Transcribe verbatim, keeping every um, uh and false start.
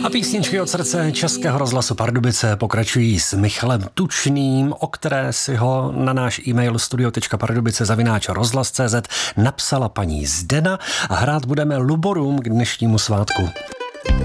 A písničky od srdce Českého rozhlasu Pardubice pokračují s Michalem Tučným, o které si ho na náš e-mail studio tečka pardubice zavináč rozhlas tečka cz napsala paní Zdena a hrát budeme Luborum k dnešnímu svátku.